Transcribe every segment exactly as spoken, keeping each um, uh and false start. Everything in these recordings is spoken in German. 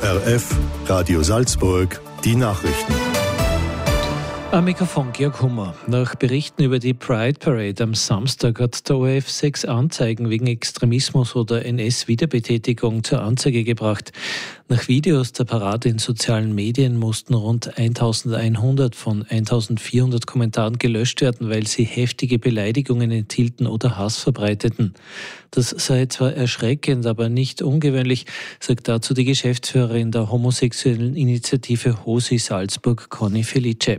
R F, Radio Salzburg, die Nachrichten. Am Mikrofon Georg Hummer. Nach Berichten über die Pride Parade am Samstag hat der O R F sechs Anzeigen wegen Extremismus oder N S-Wiederbetätigung zur Anzeige gebracht. Nach Videos der Parade in sozialen Medien mussten rund eintausendeinhundert von eintausendvierhundert Kommentaren gelöscht werden, weil sie heftige Beleidigungen enthielten oder Hass verbreiteten. Das sei zwar erschreckend, aber nicht ungewöhnlich, sagt dazu die Geschäftsführerin der homosexuellen Initiative HOSI Salzburg, Conny Felice.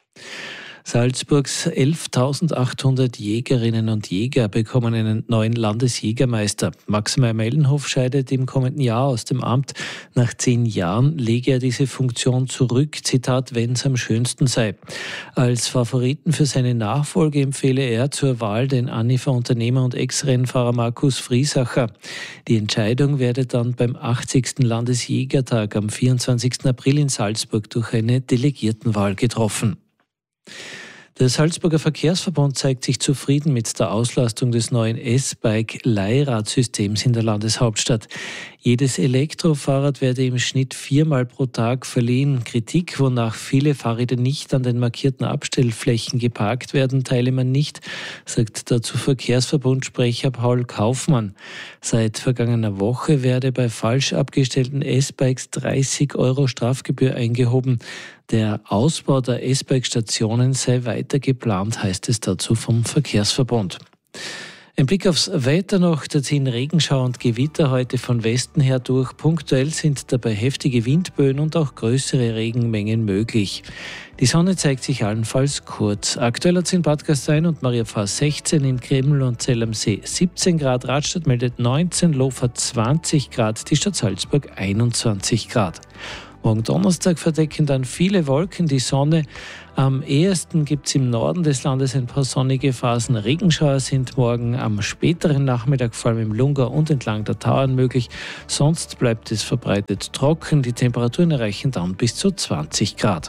Salzburgs elftausendachthundert Jägerinnen und Jäger bekommen einen neuen Landesjägermeister. Max Meyer-Mellenhof scheidet im kommenden Jahr aus dem Amt. Nach zehn Jahren lege er diese Funktion zurück, Zitat, wenn es am schönsten sei. Als Favoriten für seine Nachfolge empfehle er zur Wahl den Anifa-Unternehmer und Ex-Rennfahrer Markus Friesacher. Die Entscheidung werde dann beim achtzigsten Landesjägertag am vierundzwanzigsten April in Salzburg durch eine Delegiertenwahl getroffen. Der Salzburger Verkehrsverbund zeigt sich zufrieden mit der Auslastung des neuen S-Bike-Leihrad-Systems in der Landeshauptstadt. Jedes Elektrofahrrad werde im Schnitt viermal pro Tag verliehen. Kritik, wonach viele Fahrräder nicht an den markierten Abstellflächen geparkt werden, teile man nicht, sagt dazu Verkehrsverbundsprecher Paul Kaufmann. Seit vergangener Woche werde bei falsch abgestellten S-Bikes dreißig Euro Strafgebühr eingehoben. Der Ausbau der S-Bike-Stationen sei weiter geplant, heißt es dazu vom Verkehrsverbund. Ein Blick aufs Wetter noch, da ziehen Regenschauer und Gewitter heute von Westen her durch. Punktuell sind dabei heftige Windböen und auch größere Regenmengen möglich. Die Sonne zeigt sich allenfalls kurz. Aktuell hat es in Bad Gastein und Mariapfarr sechzehn, in Kreml und Zell am See siebzehn Grad, Radstadt meldet neunzehn, Lofer zwanzig Grad, die Stadt Salzburg einundzwanzig Grad. Morgen Donnerstag verdecken dann viele Wolken die Sonne. Am ehesten gibt es im Norden des Landes ein paar sonnige Phasen. Regenschauer sind morgen am späteren Nachmittag vor allem im Lungau und entlang der Tauern möglich. Sonst bleibt es verbreitet trocken. Die Temperaturen erreichen dann bis zu zwanzig Grad.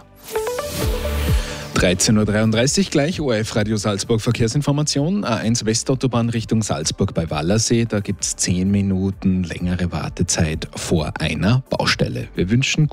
dreizehn Uhr dreiunddreißig gleich, O R F Radio Salzburg Verkehrsinformation. A eins Westautobahn Richtung Salzburg bei Wallersee. Da gibt es zehn Minuten längere Wartezeit vor einer Baustelle. Wir wünschen